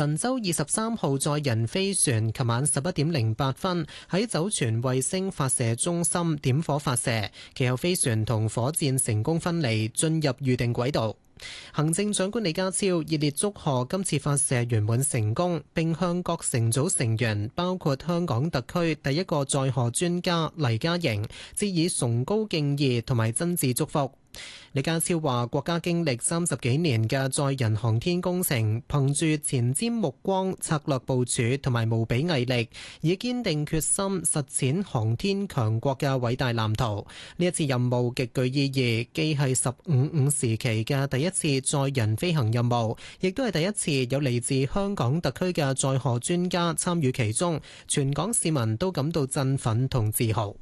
神舟23號載人飛船琴晚11:08喺酒泉衛星發射中心點火發射，其後飛船同火箭成功分離，進入預定軌道。行政長官李家超熱烈祝賀今次發射圓滿成功，並向各乘組成員，包括香港特區第一個載荷專家黎嘉瑩，致以崇高敬意同埋真摯祝福。李家超話：國家經歷30幾年嘅載人航天工程，憑住前瞻目光、策略部署同埋無比毅力，以堅定決心實踐航天強國嘅偉大藍圖。呢一次任務極具意義，既係15/5時期嘅第一次載人飛行任務，亦都係第一次有嚟自香港特區嘅載荷專家參與其中，全港市民都感到振奮同自豪。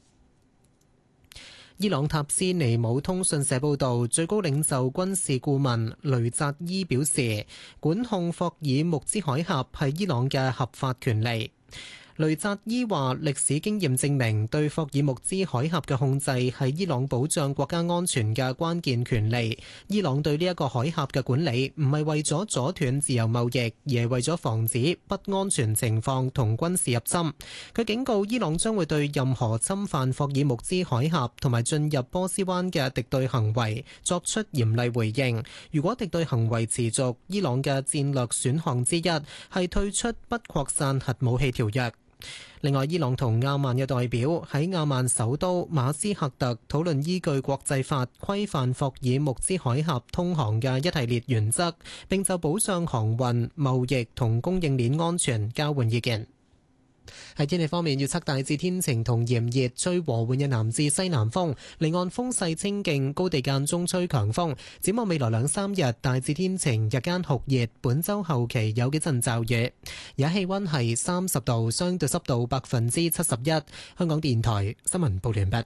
伊朗塔斯尼姆通訊社報導，最高領袖軍事顧問雷扎伊表示，管控霍爾木茲海峽係伊朗嘅合法權利。雷扎伊話：歷史經驗證明，對霍爾木茲海峽嘅控制係伊朗保障國家安全嘅關鍵權利。伊朗對呢一個海峽嘅管理唔係為咗阻斷自由貿易，而係為咗防止不安全情況同軍事入侵。佢警告伊朗將會對任何侵犯霍爾木茲海峽同埋進入波斯灣嘅敵對行為作出嚴厲回應。如果敵對行為持續，伊朗嘅戰略選項之一係退出不擴散核武器條約。另外，伊朗同亞曼嘅代表喺亞曼首都馬斯喀特討論依據國際法規範霍爾木茲海峽通航嘅一系列原則，並就保障航運、貿易同供應鏈安全交換意見。喺天氣方面，預測大致天晴同炎熱，吹和緩嘅南至西南風，離岸風勢清勁，高地間中吹強風。展望未來2-3日，大致天晴，日間酷熱，本週後期有幾陣驟雨。而家氣溫係30度，相對濕度71%。香港電台新聞報完畢。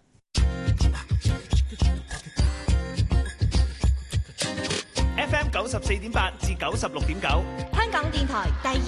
FM 94.8至96.9， 香港電台第二